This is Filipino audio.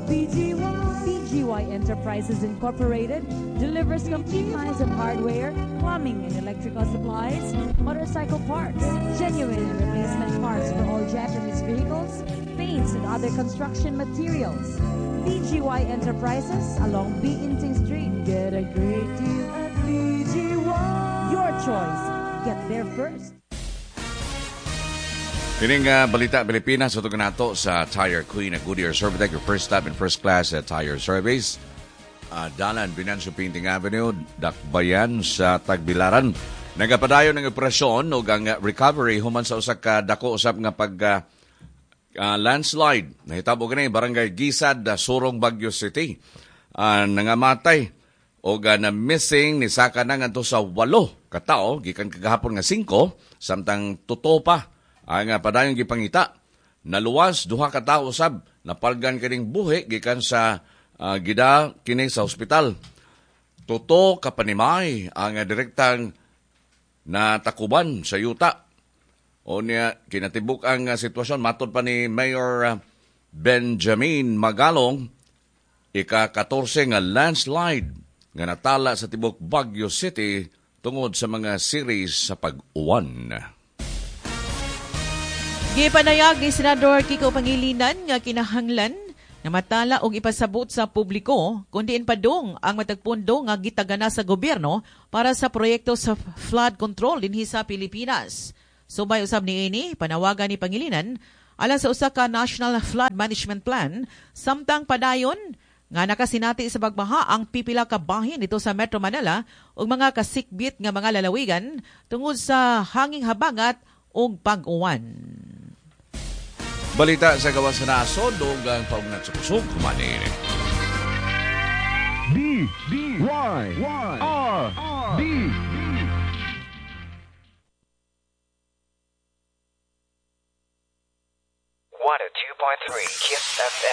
PGY Enterprises Incorporated delivers complete lines of hardware, plumbing and electrical supplies, motorcycle parts, genuine and replacement parts for all Japanese vehicles, paints and other construction materials. PGY Enterprises along Biinting Street. Get a great deal at PGY. Your choice. Get there first. Kining balita Pilipinas ito nato sa Tire Queen at Goodyear Servitec, your first stop in first class at tire service. Dalan Binancio Pinting Avenue, Dakbayan sa Tagbilaran. Nagapadayon ng operasyon o ang recovery human sa usak ka dako usap nga pag landslide. Nahitabo gani Barangay Gisad, Surong, Baguio City. Nangamatay o na missing ni saka na ngadto sa 8 katao gikan kagahapon nga 5 samtang tuto pa ang padayong gipangita. Naluwas duha ka tawo usab napalgan kining buhi gikan sa gida kini sa ospital. Tuto ka panimay ang direktang natakuban sa yuta. O niya kinatibuk ang sitwasyon matod pa ni Mayor Benjamin Magalong ika-14 nga landslide nga natala sa tibok Baguio City tungod sa mga series sa pag-uwan. Gipanayag ni Senador Kiko Pangilinan nga kinahanglan na matala og ipasabot sa publiko kundi padung ang matagpundo nga gitagana sa gobyerno para sa proyekto sa flood control dinhi sa Pilipinas. Subay usab niini panawagan ni Pangilinan alang sa usa ka National Flood Management Plan samtang padayon nga nakasinati sa bagbaha ang pipila ka bahin dito sa Metro Manila ug mga kasikbit nga mga lalawigan tungod sa hanging habagat ug pag-uwan. Balita sa gawas sa nasod o ang paugnat sa kusog kumanin. D-D-Y-Y-R-D 102.3 Kiss FM.